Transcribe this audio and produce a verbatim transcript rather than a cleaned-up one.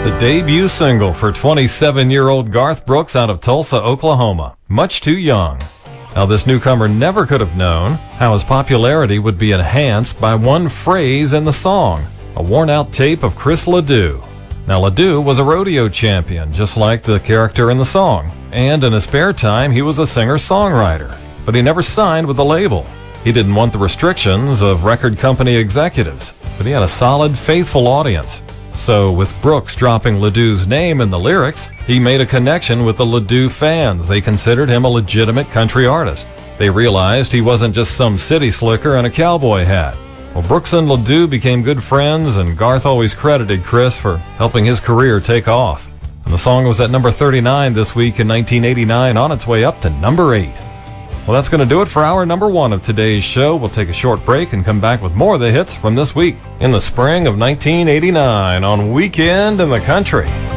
The debut single for twenty-seven-year-old Garth Brooks out of Tulsa, Oklahoma, Much Too Young. Now, this newcomer never could have known how his popularity would be enhanced by one phrase in the song, a worn-out tape of Chris Ledoux. Now, Ledoux was a rodeo champion, just like the character in the song, and in his spare time, he was a singer-songwriter, but he never signed with the label. He didn't want the restrictions of record company executives, but he had a solid, faithful audience. So, with Brooks dropping Ledoux's name in the lyrics, he made a connection with the Ledoux fans. They considered him a legitimate country artist. They realized he wasn't just some city slicker in a cowboy hat. Well, Brooks and Ledoux became good friends, and Garth always credited Chris for helping his career take off. And the song was at number thirty-nine this week in nineteen eighty-nine, on its way up to number eight. Well, that's going to do it for hour number one of today's show. We'll take a short break and come back with more of the hits from this week in the spring of nineteen eighty-nine on Weekend in the Country.